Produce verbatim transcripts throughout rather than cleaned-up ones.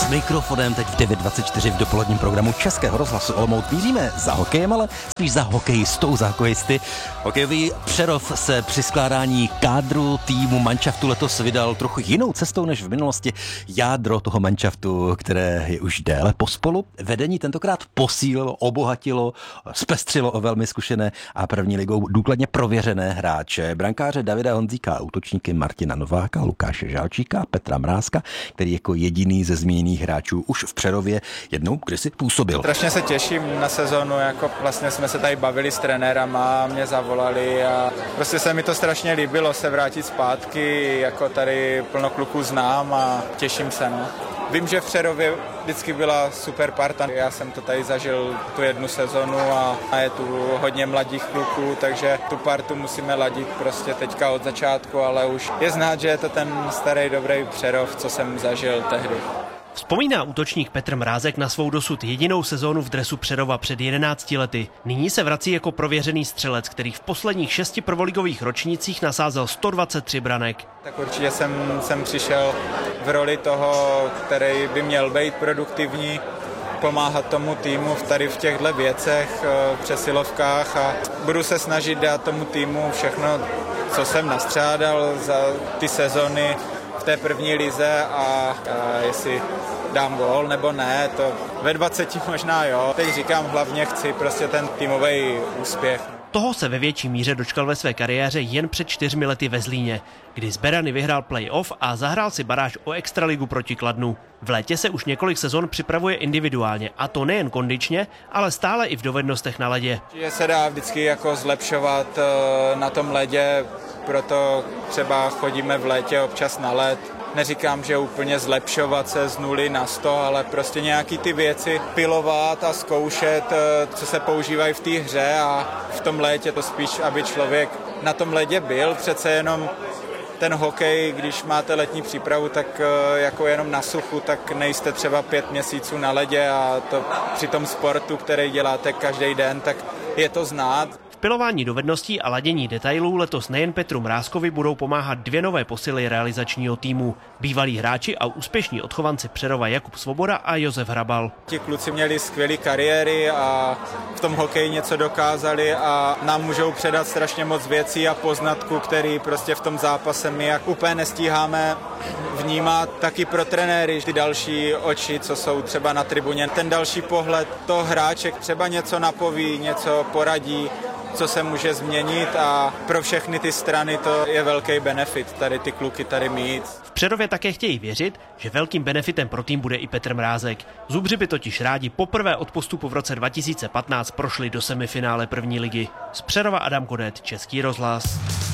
S mikrofonem teď v devět dvacet čtyři v dopoledním programu Českého rozhlasu Olomouc míříme za hokejem, ale spíš za hokejistou, za hokejisty. Hokejový Přerov se při skládání kádru týmu manšaftu letos vydal trochu jinou cestou než v minulosti. Jádro toho manšaftu, které je už déle pospolu, vedení tentokrát posílilo, obohatilo, zpestřilo o velmi zkušené a první ligou důkladně prověřené hráče. Brankáře Davida Honzíka, útočníky Martina Nováka, Lukáše Žálčíka, Petra Mrázka, který jako jediný ze zmíněných hráčů už v Přerově jednou kdysi působil. Strašně se těším na sezonu, jako vlastně jsme se tady bavili s trenérama, mě zavolali a prostě se mi to strašně líbilo se vrátit zpátky, jako tady plno kluků znám a těším se. No. Vím, že v Přerově vždycky byla super parta. Já jsem to tady zažil tu jednu sezonu a je tu hodně mladých kluků, takže tu partu musíme ladit prostě teďka od začátku, ale už je znát, že je to ten starý dobrý Přerov, co jsem zažil tehdy. Vzpomíná útočník Petr Mrázek na svou dosud jedinou sezónu v dresu Přerova před jedenácti lety. Nyní se vrací jako prověřený střelec, který v posledních šesti prvoligových ročnících nasázel sto dvacet tři branek. Tak určitě jsem, jsem přišel v roli toho, který by měl být produktivní, pomáhat tomu týmu v tady v těchto věcech, v přesilovkách a budu se snažit dát tomu týmu všechno, co jsem nastřádal za ty sezony v té první lize a, a jestli dám gól nebo ne, to ve dvaceti možná jo. Teď říkám, hlavně chci prostě ten týmový úspěch. Toho se ve větší míře dočkal ve své kariéře jen před čtyřmi lety ve Zlíně, kdy z Berany vyhrál play-off a zahrál si baráž o extraligu proti Kladnu. V létě se už několik sezon připravuje individuálně, a to nejen kondičně, ale stále i v dovednostech na ledě. Že se dá vždycky jako zlepšovat na tom ledě, proto třeba chodíme v létě občas na led. Neříkám, že úplně zlepšovat se z nuly na sto, ale prostě nějaký ty věci pilovat a zkoušet, co se používají v té hře a v tom létě to spíš, aby člověk na tom ledě byl. Přece jenom ten hokej, když máte letní přípravu, tak jako jenom na suchu, tak nejste třeba pět měsíců na ledě a to při tom sportu, který děláte každý den, tak je to znát. V pilování dovedností a ladění detailů letos nejen Petru Mrázkovi budou pomáhat dvě nové posily realizačního týmu. Bývalí hráči a úspěšní odchovanci Přerova Jakub Svoboda a Josef Hrabal. Ti kluci měli skvělé kariéry a v tom hokeji něco dokázali a nám můžou předat strašně moc věcí a poznatků, který prostě v tom zápase my jak úplně nestíháme vnímat. Taky pro trenéry ty další oči, co jsou třeba na tribuně. Ten další pohled, to hráček třeba něco napoví, něco poradí, co se může změnit a pro všechny ty strany to je velký benefit, tady ty kluky tady mít. V Přerově také chtějí věřit, že velkým benefitem pro tým bude i Petr Mrázek. Zubři by totiž rádi poprvé od postupu v roce dva tisíce patnáct prošli do semifinále první ligy. Z Přerova Adam Kodet, Český rozhlas.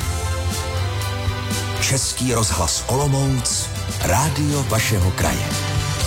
Český rozhlas Olomouc, rádio vašeho kraje.